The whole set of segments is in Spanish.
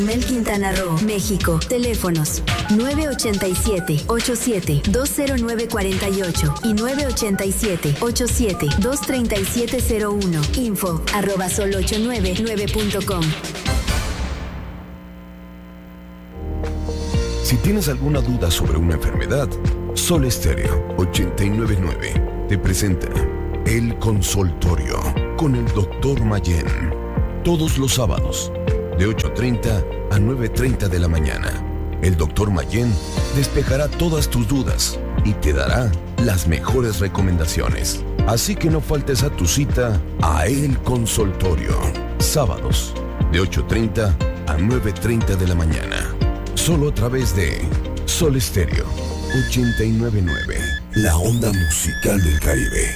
Cozumel, Quintana Roo, México. Teléfonos 987-87-20948 y 987-87-23701. info@sol899.com. Si tienes alguna duda sobre una enfermedad, Sol Estéreo 899 te presenta El Consultorio con el Dr. Mayen. Todos los sábados, de 8:30 a 9:30 de la mañana. El Dr. Mayen despejará todas tus dudas y te dará las mejores recomendaciones. Así que no faltes a tu cita a El Consultorio. Sábados, de 8:30 a 9:30 de la mañana. Solo a través de Sol Estéreo 899, la onda musical del Caribe.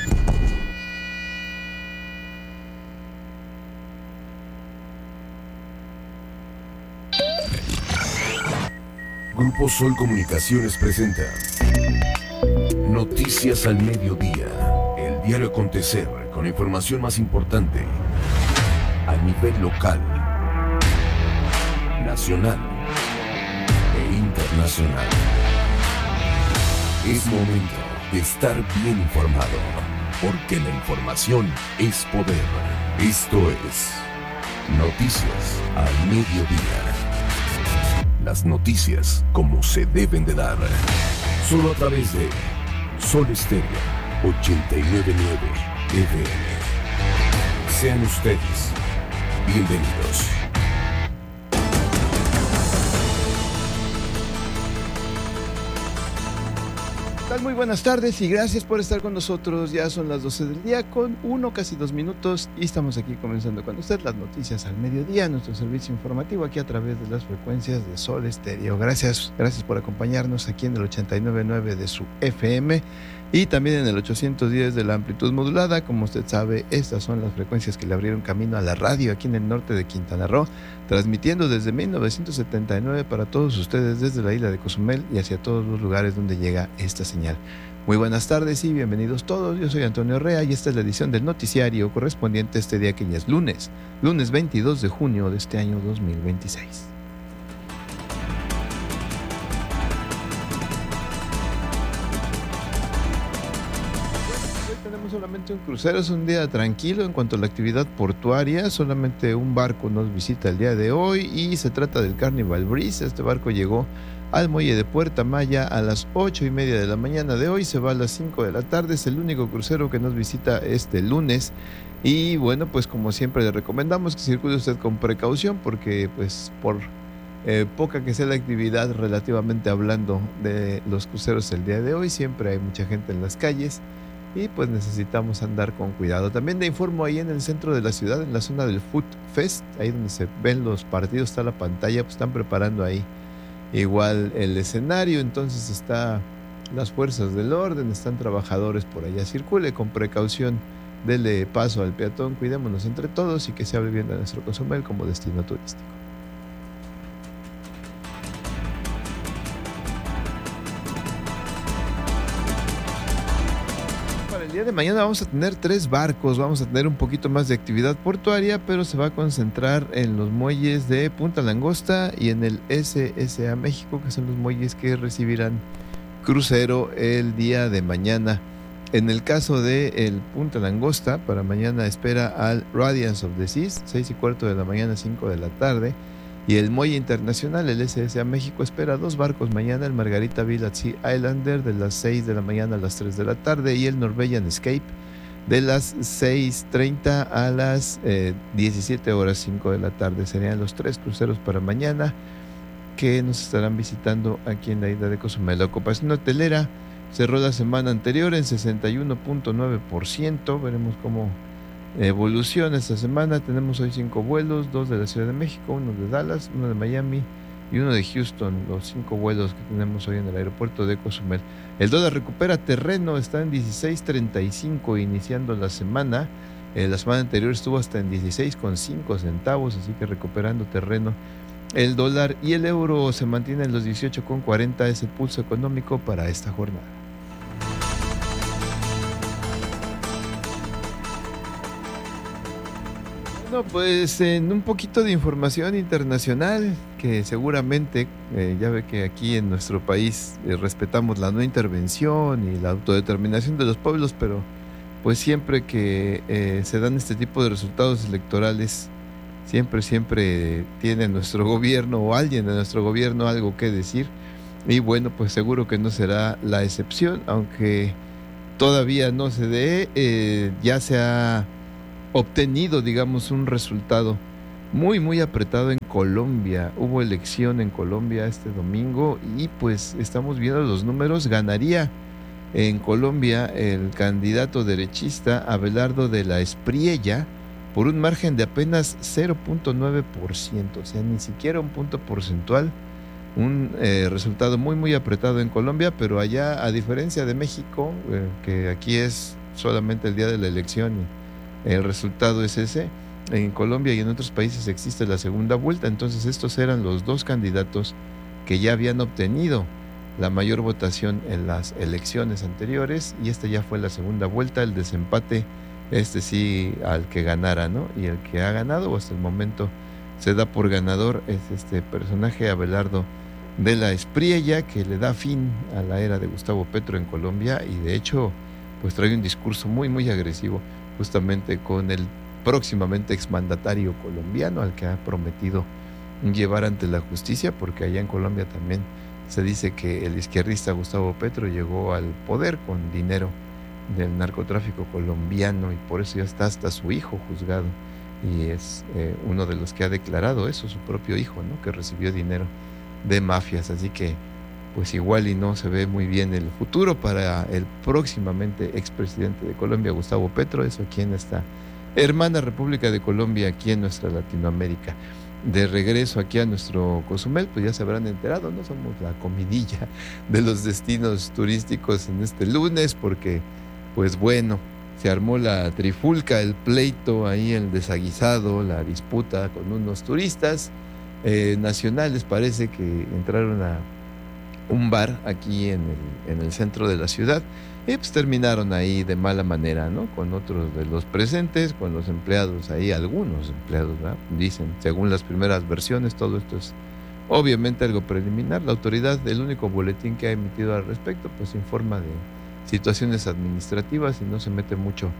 Grupo Sol Comunicaciones presenta Noticias al Mediodía, el diario acontecer con la información más importante a nivel local, nacional e internacional. Es momento de estar bien informado, porque la información es poder. Esto es Noticias al Mediodía. Las noticias como se deben de dar. Solo a través de Sol Estéreo 899 FM. Sean ustedes bienvenidos. Muy buenas tardes y gracias por estar con nosotros. Ya son las 12 del día con casi 2 minutos y estamos aquí comenzando con usted las noticias al mediodía, nuestro servicio informativo aquí a través de las frecuencias de Sol Estéreo. Gracias por acompañarnos aquí en el 89.9 de su FM y también en el 810 de la amplitud modulada. Como usted sabe, estas son las frecuencias que le abrieron camino a la radio aquí en el norte de Quintana Roo, transmitiendo desde 1979 para todos ustedes desde la isla de Cozumel y hacia todos los lugares donde llega esta señal. Muy buenas tardes y bienvenidos todos. Yo soy Antonio Rea y esta es la edición del noticiario correspondiente a este día que ya es lunes 22 de junio de este año 2026. Solamente un crucero, es un día tranquilo en cuanto a la actividad portuaria. Solamente un barco nos visita el día de hoy y se trata del Carnival Breeze. Este barco llegó al muelle de Puerto Maya a las 8:30 de la mañana de hoy, se va a las 5 de la tarde. Es el único crucero que nos visita este lunes y bueno, pues como siempre le recomendamos que circule usted con precaución porque pues por poca que sea la actividad relativamente hablando de los cruceros el día de hoy, siempre hay mucha gente en las calles y pues necesitamos andar con cuidado. También le informo, ahí en el centro de la ciudad, en la zona del Food Fest, ahí donde se ven los partidos, está la pantalla, pues están preparando ahí igual el escenario, entonces está las fuerzas del orden, están trabajadores por allá. Circule con precaución, dele paso al peatón, cuidémonos entre todos y que se hable bien de nuestro Cozumel como destino turístico. El día de mañana vamos a tener 3 barcos, vamos a tener un poquito más de actividad portuaria, pero se va a concentrar en los muelles de Punta Langosta y en el SSA México, que son los muelles que recibirán crucero el día de mañana. En el caso de el Punta Langosta, para mañana espera al Radiance of the Seas, 6:15 de la mañana, 5 de la tarde. Y el muelle internacional, el SSA México, espera 2 barcos mañana, el Margarita Ville at Sea Islander de las 6 de la mañana a las 3 de la tarde y el Norwegian Escape de las 6:30 a las 17 horas 5 de la tarde. Serían los 3 cruceros para mañana que nos estarán visitando aquí en la isla de Cozumel. La ocupación hotelera cerró la semana anterior en 61.9%, veremos cómo evoluciona esta semana. Tenemos hoy 5 vuelos, 2 de la Ciudad de México, 1 de Dallas, 1 de Miami y 1 de Houston, los 5 vuelos que tenemos hoy en el aeropuerto de Cozumel. El dólar recupera terreno, está en 16.35 iniciando la semana. La semana anterior estuvo hasta en 16.5 centavos, así que recuperando terreno el dólar, y el euro se mantiene en los 18.40, es el pulso económico para esta jornada. Bueno, pues en un poquito de información internacional, que seguramente ya ve que aquí en nuestro país respetamos la no intervención y la autodeterminación de los pueblos, pero pues siempre que se dan este tipo de resultados electorales, siempre tiene nuestro gobierno o alguien de nuestro gobierno algo que decir. Y bueno, pues seguro que no será la excepción, aunque todavía no se dé, ya se ha obtenido, digamos, un resultado muy apretado en Colombia. Hubo elección en Colombia este domingo y pues estamos viendo los números. Ganaría en Colombia el candidato derechista Abelardo de la Espriella por un margen de apenas 0.9%, o sea, ni siquiera un punto porcentual. Un resultado muy apretado en Colombia, pero allá, a diferencia de México, que aquí es solamente el día de la elección y el resultado es ese, en Colombia y en otros países existe la segunda vuelta. Entonces estos eran los dos candidatos que ya habían obtenido la mayor votación en las elecciones anteriores, y esta ya fue la segunda vuelta, el desempate, sí al que ganara, ¿no? Y el que ha ganado, o hasta el momento se da por ganador, es este personaje Abelardo de la Espriella, que le da fin a la era de Gustavo Petro en Colombia, y de hecho pues trae un discurso muy agresivo justamente con el próximamente exmandatario colombiano, al que ha prometido llevar ante la justicia, porque allá en Colombia también se dice que el izquierdista Gustavo Petro llegó al poder con dinero del narcotráfico colombiano, y por eso ya está hasta su hijo juzgado, y es uno de los que ha declarado eso, su propio hijo, ¿no?, que recibió dinero de mafias. Así que pues igual y no se ve muy bien el futuro para el próximamente expresidente de Colombia, Gustavo Petro, eso aquí en esta hermana República de Colombia, aquí en nuestra Latinoamérica. De regreso aquí a nuestro Cozumel, pues ya se habrán enterado, ¿no? Somos la comidilla de los destinos turísticos en este lunes, porque pues bueno, se armó la trifulca, el pleito ahí, el desaguisado, la disputa con unos turistas nacionales. Parece que entraron a un bar aquí en el centro de la ciudad y pues terminaron ahí de mala manera, ¿no? Con otros de los presentes, con los empleados ahí, algunos empleados, ¿verdad? Dicen, según las primeras versiones, todo esto es obviamente algo preliminar. La autoridad, el único boletín que ha emitido al respecto, pues informa de situaciones administrativas y no se mete mucho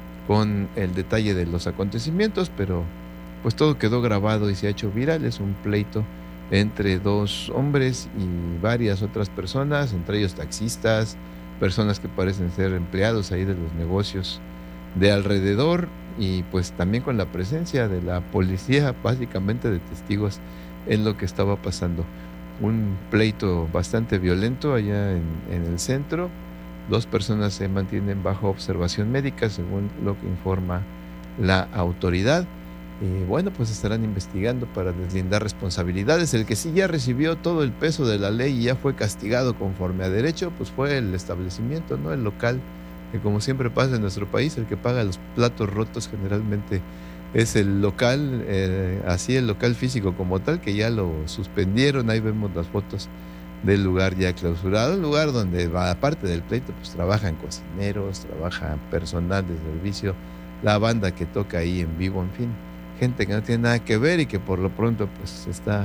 con el detalle de los acontecimientos, pero pues todo quedó grabado y se ha hecho viral. Es un pleito entre dos hombres y varias otras personas, entre ellos taxistas, personas que parecen ser empleados ahí de los negocios de alrededor, y pues también con la presencia de la policía, básicamente de testigos en lo que estaba pasando. Un pleito bastante violento allá en el centro. Dos personas se mantienen bajo observación médica, según lo que informa la autoridad. Y bueno, pues estarán investigando para deslindar responsabilidades. El que sí ya recibió todo el peso de la ley y ya fue castigado conforme a derecho, pues fue el establecimiento, ¿no? El local, que como siempre pasa en nuestro país, el que paga los platos rotos generalmente es el local, así el local físico como tal, que ya lo suspendieron. Ahí vemos las fotos del lugar ya clausurado, un lugar donde, aparte del pleito, pues trabajan cocineros, trabaja personal de servicio, la banda que toca ahí en vivo, en fin, gente que no tiene nada que ver y que por lo pronto pues está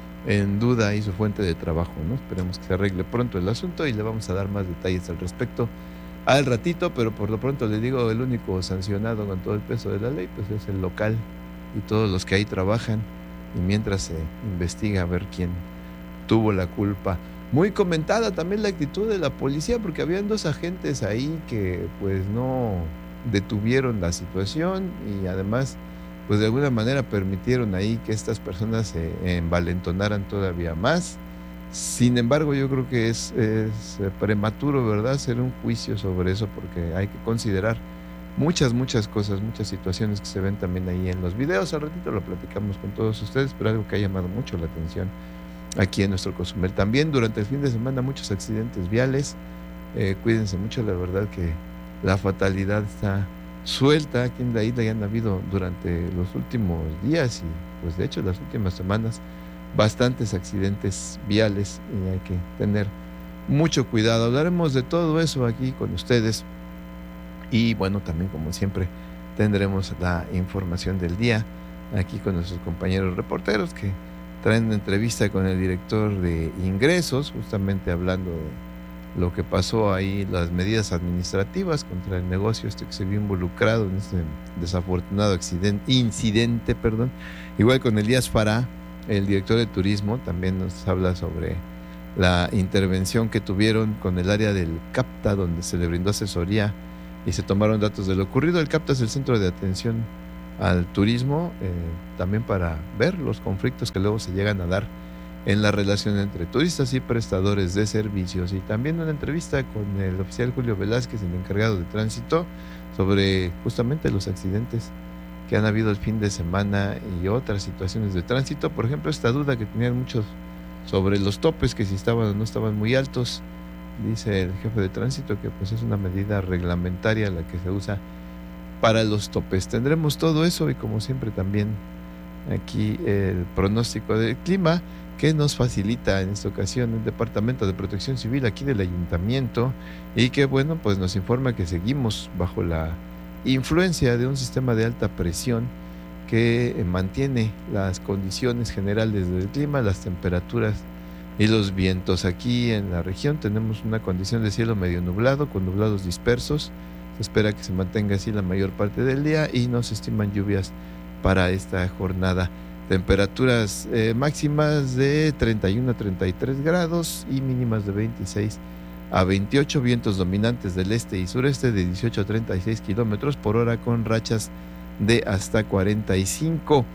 en duda ahí su fuente de trabajo, ¿no? Esperemos que se arregle pronto el asunto y le vamos a dar más detalles al respecto al ratito, pero por lo pronto le digo, el único sancionado con todo el peso de la ley pues es el local y todos los que ahí trabajan, y mientras se investiga a ver quién tuvo la culpa. Muy comentada también la actitud de la policía, porque habían dos agentes ahí que pues no detuvieron la situación y además pues de alguna manera permitieron ahí que estas personas se envalentonaran todavía más. Sin embargo, yo creo que es prematuro, ¿verdad?, hacer un juicio sobre eso, porque hay que considerar muchas cosas, muchas situaciones que se ven también ahí en los videos. Al ratito lo platicamos con todos ustedes, pero algo que ha llamado mucho la atención aquí en nuestro Cozumel. También durante el fin de semana muchos accidentes viales. Cuídense mucho, la verdad que la fatalidad está suelta aquí en la isla, y han habido durante los últimos días y pues de hecho las últimas semanas bastantes accidentes viales, y hay que tener mucho cuidado. Hablaremos de todo eso aquí con ustedes, y bueno, también como siempre tendremos la información del día aquí con nuestros compañeros reporteros que traen una entrevista con el director de ingresos, justamente hablando de lo que pasó ahí, las medidas administrativas contra el negocio que se vio involucrado en este desafortunado incidente. Igual con Elías Farah, el director de turismo, también nos habla sobre la intervención que tuvieron con el área del CAPTA, donde se le brindó asesoría y se tomaron datos de lo ocurrido. El CAPTA es el Centro de Atención al Turismo, también para ver los conflictos que luego se llegan a dar en la relación entre turistas y prestadores de servicios. Y también una entrevista con el oficial Julio Velázquez, el encargado de tránsito, sobre justamente los accidentes que han habido el fin de semana y otras situaciones de tránsito. Por ejemplo, esta duda que tenían muchos sobre los topes, que si estaban o no estaban muy altos. Dice el jefe de tránsito que pues es una medida reglamentaria la que se usa para los topes. Tendremos todo eso y como siempre también aquí el pronóstico del clima que nos facilita en esta ocasión el Departamento de Protección Civil aquí del Ayuntamiento, y que bueno, pues nos informa que seguimos bajo la influencia de un sistema de alta presión que mantiene las condiciones generales del clima, las temperaturas y los vientos. Aquí en la región tenemos una condición de cielo medio nublado con nublados dispersos. Se espera que se mantenga así la mayor parte del día y no se estiman lluvias para esta jornada. Temperaturas máximas de 31 a 33 grados y mínimas de 26 a 28, vientos dominantes del este y sureste de 18 a 36 kilómetros por hora con rachas de hasta 45.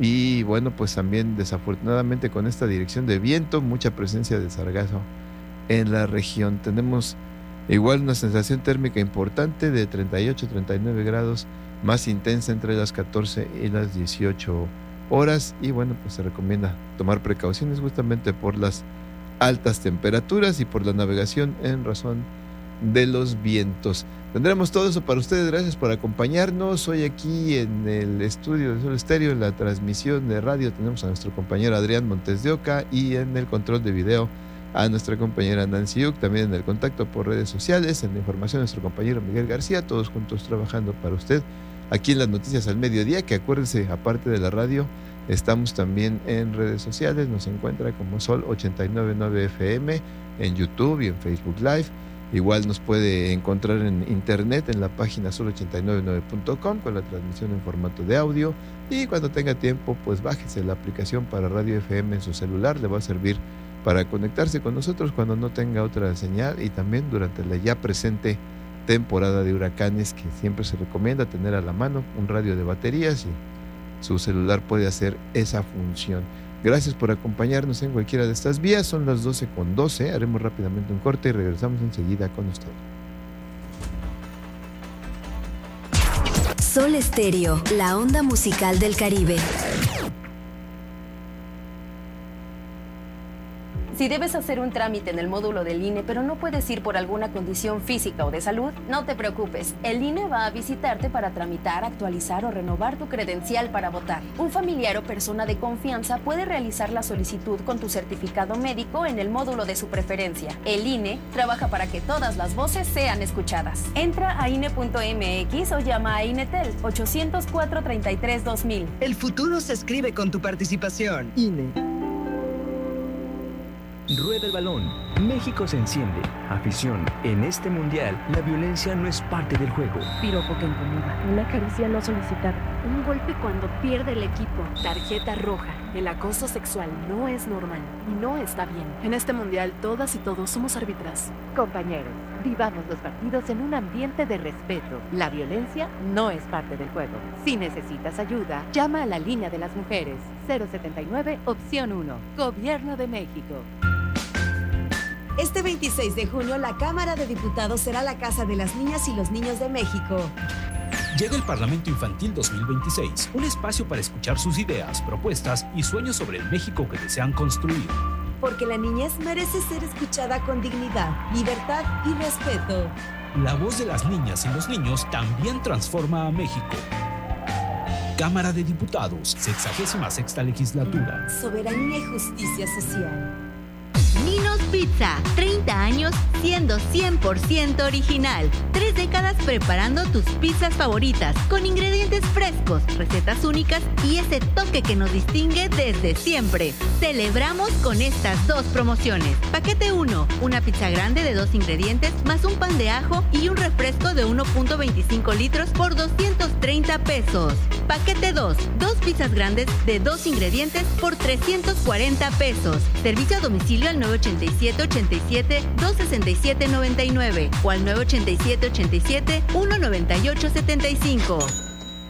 Y bueno, pues también desafortunadamente con esta dirección de viento, mucha presencia de sargazo en la región. Tenemos igual una sensación térmica importante de 38 a 39 grados, más intensa entre las 14 y las 18 horas. Y bueno, pues se recomienda tomar precauciones justamente por las altas temperaturas y por la navegación en razón de los vientos. Tendremos todo eso para ustedes. Gracias por acompañarnos hoy aquí en el estudio de Sol Estéreo. En la transmisión de radio tenemos a nuestro compañero Adrián Montes de Oca y en el control de video a nuestra compañera Nancy Uc, también en el contacto por redes sociales, en la información nuestro compañero Miguel García, todos juntos trabajando para usted aquí en las noticias al mediodía, que acuérdese, aparte de la radio, estamos también en redes sociales. Nos encuentra como Sol 89.9 FM en YouTube y en Facebook Live. Igual nos puede encontrar en internet en la página sol899.com con la transmisión en formato de audio, y cuando tenga tiempo pues bájese la aplicación para Radio FM en su celular. Le va a servir para conectarse con nosotros cuando no tenga otra señal, y también durante la ya presente temporada de huracanes, que siempre se recomienda tener a la mano un radio de baterías, y su celular puede hacer esa función. Gracias por acompañarnos en cualquiera de estas vías. Son las 12:12. Haremos rápidamente un corte y regresamos enseguida con usted. Sol Estéreo, la onda musical del Caribe. Si debes hacer un trámite en el módulo del INE, pero no puedes ir por alguna condición física o de salud, no te preocupes. El INE va a visitarte para tramitar, actualizar o renovar tu credencial para votar. Un familiar o persona de confianza puede realizar la solicitud con tu certificado médico en el módulo de su preferencia. El INE trabaja para que todas las voces sean escuchadas. Entra a INE.mx o llama a INETEL 804-33-2000. El futuro se escribe con tu participación. INE. Rueda el balón. México se enciende. Afición. En este mundial, la violencia no es parte del juego. Piropo que incomoda. Una caricia no solicitada. Un golpe cuando pierde el equipo. Tarjeta roja. El acoso sexual no es normal y no está bien. En este mundial, todas y todos somos árbitras. Compañeros, vivamos los partidos en un ambiente de respeto. La violencia no es parte del juego. Si necesitas ayuda, llama a la línea de las mujeres. 079, opción 1. Gobierno de México. Este 26 de junio, la Cámara de Diputados será la casa de las niñas y los niños de México. Llega el Parlamento Infantil 2026, un espacio para escuchar sus ideas, propuestas y sueños sobre el México que desean construir. Porque la niñez merece ser escuchada con dignidad, libertad y respeto. La voz de las niñas y los niños también transforma a México. Cámara de Diputados, 66ª legislatura. Soberanía y justicia social. Ninos Domino's Pizza, 30 años siendo 100% original. 3 décadas preparando tus pizzas favoritas, con ingredientes frescos, recetas únicas y ese toque que nos distingue desde siempre. Celebramos con estas 2 promociones. Paquete 1, una pizza grande de 2 ingredientes, más un pan de ajo y un refresco de 1.25 litros por 230 pesos. Paquete 2, 2 pizzas grandes de 2 ingredientes por 340 pesos. Servicio a domicilio al 987-87-267-99 o al 987-87-198-75.